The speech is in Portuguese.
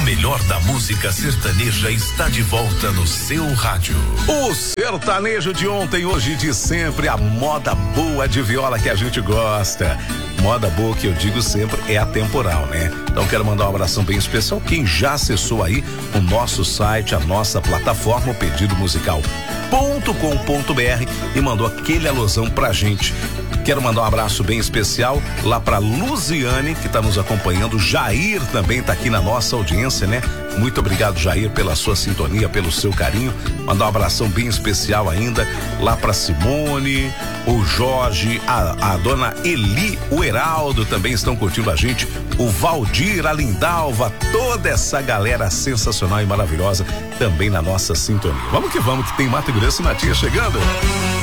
melhor da música sertaneja está de volta no seu rádio. O sertanejo de ontem, hoje e de sempre, a moda boa de viola que a gente gosta. Moda boa que eu digo sempre é atemporal, né? Então quero mandar um abração bem especial quem já acessou aí o nosso site, a nossa plataforma, o pedidomusical.com.br e mandou aquele alusão pra gente. Quero mandar um abraço bem especial lá pra Luziane, que tá nos acompanhando. Jair também tá aqui na nossa audiência, né? Muito obrigado, Jair, pela sua sintonia, pelo seu carinho. Mandar um abração bem especial ainda lá pra Simone, o Jorge, a dona Eli, o Heraldo também estão curtindo a gente, o Valdir, a Lindalva, toda essa galera sensacional e maravilhosa também na nossa sintonia. Vamos que tem Mato Grosso e Matias chegando.